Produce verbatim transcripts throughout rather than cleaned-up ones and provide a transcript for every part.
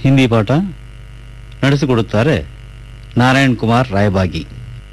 ಹಿಂದಿ ಪಾಠ ನಡೆಸಿಕೊಡುತ್ತಾರೆ ನಾರಾಯಣ್ ಕುಮಾರ್ ರಾಯಬಾಗಿ.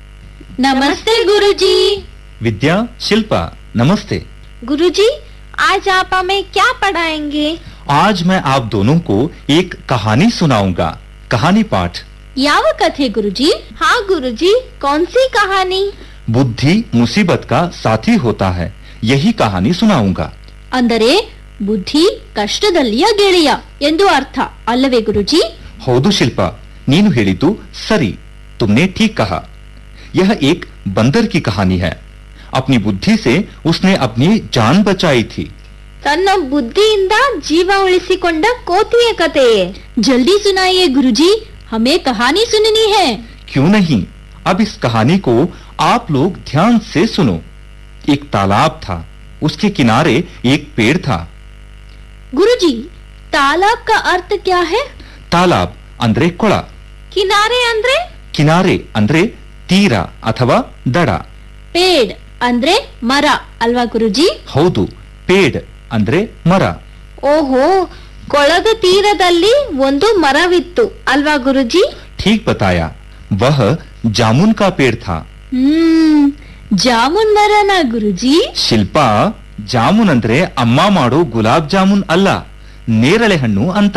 नमस्ते गुरुजी। विद्या, शिल्पा, नमस्ते। गुरुजी, आज आप हमें क्या पढ़ाएंगे? आज मैं आप दोनों को एक कहानी सुनाऊंगा। कहानी पाठ। ಯಾವ ಕಥೆ गुरुजी? हाँ गुरुजी, कौन सी कहानी? बुद्धि मुसीबत का साथी होता है, यही कहानी सुनाऊंगा। ಅಂದರೆ ಬುದ್ಧಿ ಕಷ್ಟದಲ್ಲಿಯ ಗೆಳೆಯ ಎಂದು ಅರ್ಥ ಅಲ್ಲವೇ ಗುರುಜಿ? ಹೌದು ಶಿಲ್ಪಾ, ನೀನು ಹೇಳಿದ್ದು ಸರಿ, तुमने ठीक कहा। यह एक बंदर की कहानी है। अपनी बुद्धि से उसने अपनी जान बचाई थी। ತನ್ನ ಬುದ್ಧಿಯಿಂದ ಜೀವ ಉಳಿಸಿಕೊಂಡ ಕೋತಿಯ ಕಥೆಯೇ? ಜಲ್ದಿ ಸುನಾಯಿಯೇ ಗುರುಜಿ, हमें कहानी सुननी है। क्यों नहीं, अब इस कहानी को आप लोग ध्यान से सुनो। एक तालाब था, उसके किनारे एक पेड़ था। गुरुजी, तालाब का अर्थ क्या है? तालाब ಅಂದ್ರೆ ಕೊಳ, ಕಿನಾರೆ ಅಂದ್ರೆ? ಕಿನಾರೆ ಅಂದ್ರೆ ತೀರ ಅಥವಾ ದಡ. ಪೇಡ್ ಅಂದ್ರೆ ಮರ ಅಲ್ವಾ ಗುರುಜಿ? ಹೌದು, ಪೇಡ್ ಅಂದ್ರೆ ಮರ. ಓಹೋ, ಕೊಳದ ತೀರದಲ್ಲಿ ಒಂದು ಮರವಿತ್ತು ಅಲ್ವಾ ಗುರುಜಿ? ठीक बताया, वह जामुन का पेड़ था। ಹ್ಮ್, ಜಾಮೂನ್ ಮರನಾ ಗುರುಜಿ? ಶಿಲ್ಪಾ, ಜಾಮೂನ್ ಅಂದ್ರೆ ಅಮ್ಮ ಮಾಡೋ ಗುಲಾಬ್ ಜಾಮೂನ್ ಅಲ್ಲ, ನೇರಳೆ ಹಣ್ಣು ಅಂತ.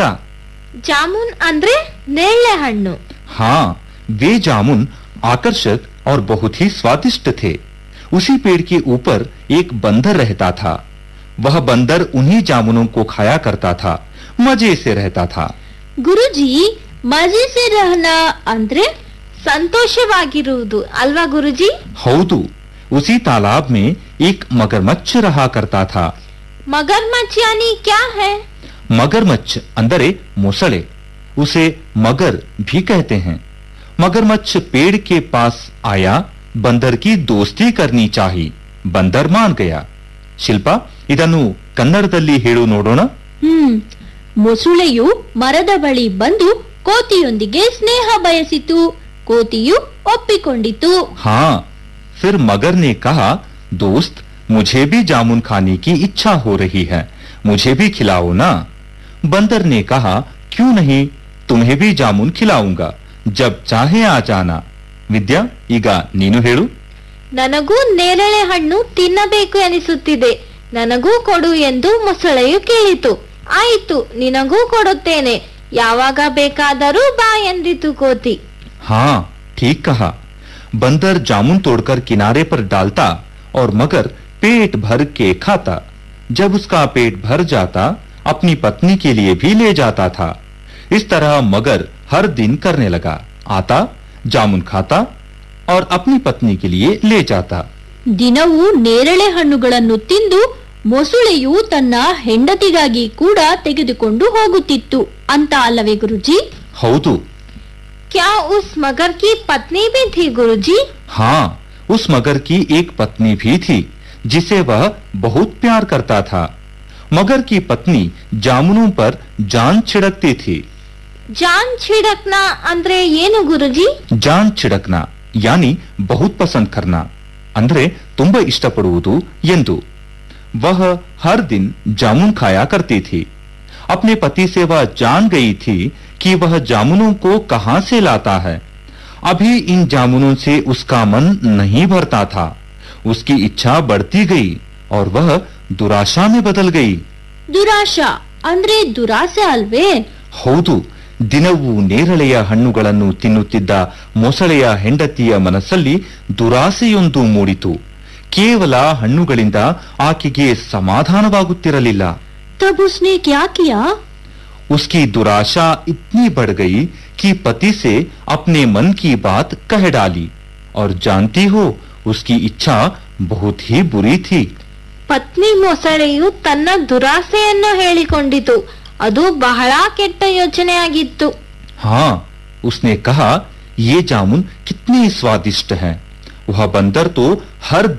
ಜಾಮೂನ್ ಅಂದ್ರೆ ನೇರಳೆ ಹಣ್ಣು. हाँ, वे जामुन आकर्षक और बहुत ही स्वादिष्ट थे। उसी पेड़ के ऊपर एक बंदर रहता था। वह बंदर उन्हीं जामुनों को खाया करता था, मजे से रहता था। ಗುರುಜಿ, ಮಜೆ ಸೆ ರಹನಾ ಅಂದ್ರೆ ಸಂತೋಷವಾಗಿರುವುದು ಅಲ್ವಾ ಗುರುಜಿ? हौदू, उसी तालाब में एक मगरमच्छ रहा करता था। मगरमच्छ यानी क्या है? मगरमच्छ अंदरे मोसले, उसे मगर भी कहते हैं। मगरमच्छ पेड़ के पास आया, बंदर की दोस्ती करनी चाहिए। बंदर मान गया। ಶಿಲ್ಪಾ, ಇದನ್ನು ಕನ್ನಡದಲ್ಲಿ ಹೇಳು ನೋಡೋಣ. ಹ್ಮ್, ಮೊಸುಳೆಯು ಮರದ ಬಳಿ ಬಂದು ಕೋತಿಯೊಂದಿಗೆ ಸ್ನೇಹ ಬಯಸಿತು. ಕೋತಿಯು ಒಪ್ಪಿಕೊಂಡಿತು. हाँ, फिर मगर ने कहा, दोस्त, मुझे भी जामुन खाने की इच्छा हो रही है, मुझे भी खिलाओ ना। बंदर ने कहा, क्यों नहीं, तुम्हें भी जामुन खिलाऊंगा, जब चाहे आ जाना। ವಿದ್ಯಾ, ಈಗ ನೀನು ಹೇಳು. ನನಗೂ ನೇರಳೆ ಹಣ್ಣು ತಿನ್ನಬೇಕು ಎನಿಸುತ್ತಿದೆ, ನನಗೂ ಕೊಡು ಎಂದು ಮೊಸಳೆಯು ಕೇಳಿತು. ಆಯಿತು, ನಿನಗೂ ಕೊಡುತ್ತೇನೆ, ಯಾವಾಗ ಬೇಕಾದರೂ ಬಾ ಎಂದಿತು ಕೋತಿ. हाँ, ठीक कहा। बंदर जामुन तोड़कर किनारे पर डालता और मगर पेट भर के खाता। जब उसका पेट भर जाता, अपनी पत्नी के लिए भी ले जाता था। इस तरह मगर हर दिन करने लगा, आता, जामुन खाता और अपनी पत्नी के लिए ले जाता। ದಿನವೂ ನೇರಳೆ ಹಣ್ಣುಗಳನ್ನು ತಿಂದು ಮೊಸುಳೆಯು ತನ್ನ ಹೆಂಡತಿಗಾಗಿ ಕೂಡ ತೆಗೆದುಕೊಂಡು ಹೋಗುತ್ತಿತ್ತು ಅಂತ ಅಲ್ಲವೇ ಗುರುಜಿ? ಹೌದು. क्या उस मगर की पत्नी भी थी गुरुजी? हाँ, उस मगर की एक पत्नी भी थी, जिसे वह बहुत प्यार करता था। मगर की पत्नी जामुनों पर जान छिड़कती थी। जान छिड़कना ಅಂದ್ರೆ ಏನು ಗುರುಜಿ? ಜಾನ್ छिड़कना यानी बहुत पसंद करना, ಅಂದ್ರೆ ತುಂಬಾ ಇಷ್ಟಪಡುವುದು ಎಂದು। वह हर दिन जामुन खाया करती थी। अपने पति से वह जान गई थी कि वह जामुनों को कहां से लाता है। अभी इन जामुनों से उसका मन नहीं भरता था। उसकी इच्छा बढ़ती गई और वह दुराशा में बदल गई। ದುರಾಶಾ ಅಂದ್ರೆ ದುರಾಸೆ ಅಲ್ವೇ? ಹೌದು, ದಿನವೂ ನೇರಳೆಯ ಹಣ್ಣುಗಳನ್ನು ತಿನ್ನುತ್ತಿದ್ದ ಮೊಸಳೆಯ ಹೆಂಡತಿಯ ಮನಸ್ಸಲ್ಲಿ ದುರಾಸೆಯೊಂದು ಮೂಡಿತು. ಕೇವಲ ಹಣ್ಣುಗಳಿಂದ ಆಕೆಗೆ ಸಮಾಧಾನವಾಗುತ್ತಿರಲಿಲ್ಲ. तब उसने क्या किया? उसकी दुराशा इतनी बढ़ गई कि पति से अपने मन की बात कह डाली। और जानती हो, उसकी इच्छा बहुत ही बुरी थी। ಪತ್ನಿ ಮೊಸಳೆಯು ತನ್ನ ದುರಾಸೆಯನ್ನು ಹೇಳಿಕೊಂಡಿತು. ಅದು ಬಹಳ ಕೆಟ್ಟ ಯೋಚನೆಯಾಗಿತ್ತು. हाँ, उसने कहा, ये जामुन कितने स्वादिष्ट हैं। वह बंदर तो हर